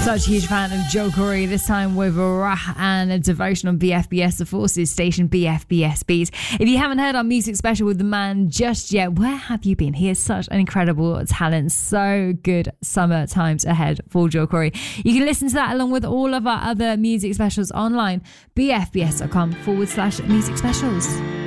Such a huge fan of Joel Corey, this time with Rah and a devotion on BFBS, the Forces station BFBS Beats. If you haven't heard our music special with the man just yet, where have you been? He is such an incredible talent. So good summer times ahead for Joel Corey. You can listen to that along with all of our other music specials online, bfbs.com/music specials.